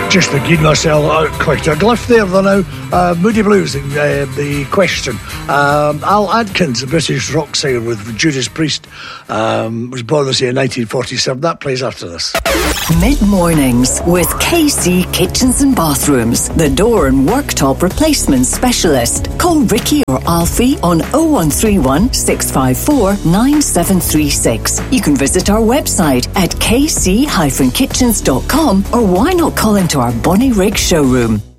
Just thinking myself out quite a glyph there, though, now. Moody Blues, the question. Al Adkins, a British rock singer with Judas Priest, was born this year in 1947. That plays after this. Mid-mornings with KC Kitchens and Bathrooms, the door and worktop replacement specialist. Call Ricky or Alfie on 0131 654 9736. You can visit our website at kc-kitchens.com, or why not call into our Bonnie Rig showroom.